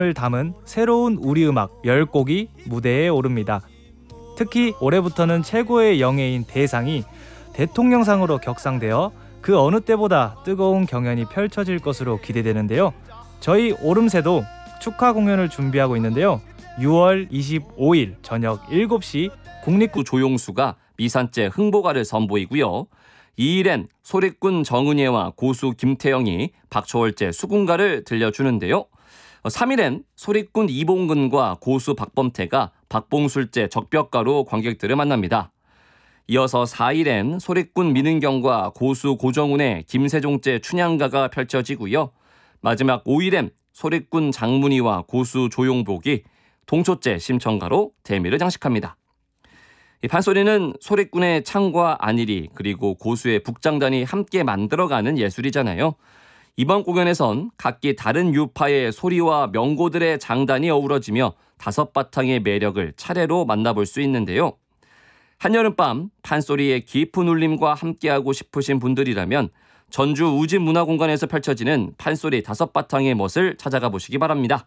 을 담은 새로운 우리 음악 10곡이 무대에 오릅니다. 특히 올해부터는 최고의 영예인 대상이 대통령상으로 격상되어 그 어느 때보다 뜨거운 경연이 펼쳐질 것으로 기대되는데요. 저희 오름새도 축하 공연을 준비하고 있는데요. 6월 25일 저녁 7시 국립구 조용수가 미산제 흥보가를 선보이고요. 2일엔 소리꾼 정은예와 고수 김태영이 박초월제 수군가를 들려주는데요. 3일엔 소리꾼 이봉근과 고수 박범태가 박봉술제 적벽가로 관객들을 만납니다. 이어서 4일엔 소리꾼 민은경과 고수 고정훈의 김세종제 춘향가가 펼쳐지고요. 마지막 5일엔 소리꾼 장문희와 고수 조용복이 동초제 심청가로 대미를 장식합니다. 이 판소리는 소리꾼의 창과 안일이 그리고 고수의 북장단이 함께 만들어가는 예술이잖아요. 이번 공연에선 각기 다른 유파의 소리와 명고들의 장단이 어우러지며 5바탕의 매력을 차례로 만나볼 수 있는데요. 한여름밤 판소리의 깊은 울림과 함께하고 싶으신 분들이라면 전주 우진문화공간에서 펼쳐지는 판소리 5바탕의 멋을 찾아가 보시기 바랍니다.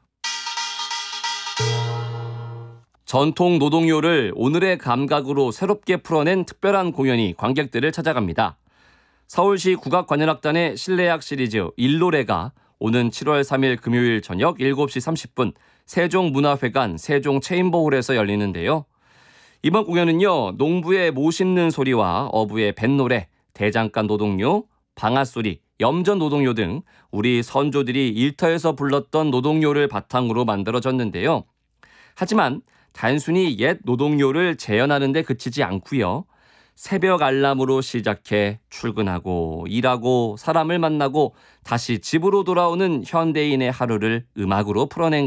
전통 노동요를 오늘의 감각으로 새롭게 풀어낸 특별한 공연이 관객들을 찾아갑니다. 서울시 국악관현악단의 실내악 시리즈 일노래가 오는 7월 3일 금요일 저녁 7시 30분 세종문화회관 세종체인버홀에서 열리는데요. 이번 공연은요, 농부의 모 심는 소리와 어부의 뱃노래, 대장간 노동요, 방앗소리, 염전 노동요 등 우리 선조들이 일터에서 불렀던 노동요를 바탕으로 만들어졌는데요. 하지만 단순히 옛 노동요를 재현하는 데 그치지 않고요. 새벽 알람으로 시작해 출근하고 일하고 사람을 만나고 다시 집으로 돌아오는 현대인의 하루를 음악으로 풀어낸